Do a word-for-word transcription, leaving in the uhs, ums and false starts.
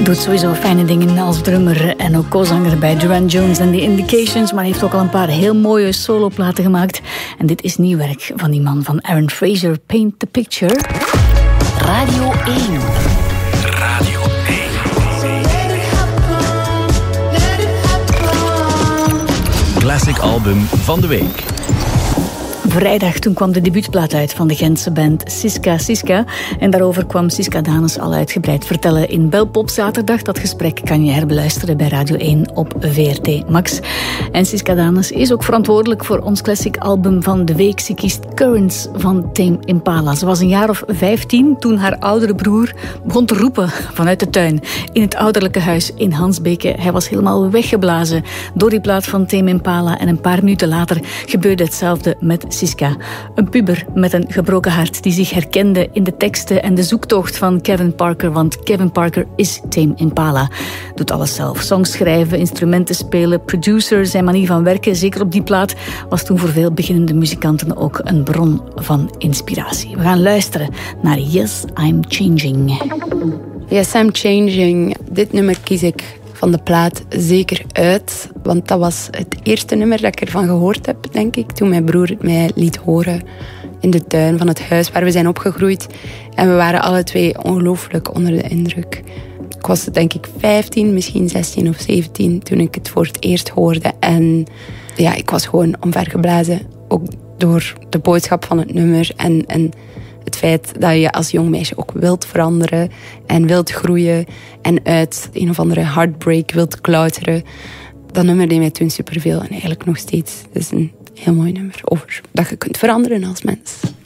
Doet sowieso fijne dingen als drummer en ook co-zanger bij Duran Jones en The Indications, maar heeft ook al een paar heel mooie soloplaten gemaakt. En dit is nieuw werk van die man, van Aaron Fraser, Paint the Picture. Radio één. Radio één. Classic album van de week. Vrijdag, toen kwam de debuutplaat uit van de Gentse band Siska Siska. En daarover kwam Siska Danes al uitgebreid vertellen in Belpop zaterdag. Dat gesprek kan je herbeluisteren bij Radio één op V R T Max. En Siska Danes is ook verantwoordelijk voor ons classic album van de week. Ze kiest Currents van Tame Impala. Ze was een jaar of vijftien toen haar oudere broer begon te roepen vanuit de tuin in het ouderlijke huis in Hansbeke. Hij was helemaal weggeblazen door die plaat van Tame Impala. En een paar minuten later gebeurde hetzelfde met Siska. Een puber met een gebroken hart die zich herkende in de teksten en de zoektocht van Kevin Parker, want Kevin Parker is Tame Impala. Doet alles zelf. Songs schrijven, instrumenten spelen, producer, zijn manier van werken, zeker op die plaat, was toen voor veel beginnende muzikanten ook een bron van inspiratie. We gaan luisteren naar Yes, I'm Changing. Yes, I'm Changing. Dit nummer kies ik van de plaat zeker uit. Want dat was het eerste nummer dat ik ervan gehoord heb, denk ik. Toen mijn broer het mij liet horen in de tuin van het huis waar we zijn opgegroeid. En we waren alle twee ongelooflijk onder de indruk. Ik was denk ik vijftien, misschien zestien of zeventien toen ik het voor het eerst hoorde. En ja, ik was gewoon omvergeblazen. Ook door de boodschap van het nummer en... en het feit dat je als jong meisje ook wilt veranderen en wilt groeien en uit een of andere heartbreak wilt klauteren. Dat nummer deed mij toen superveel en eigenlijk nog steeds. Het is een heel mooi nummer over dat je kunt veranderen als mens.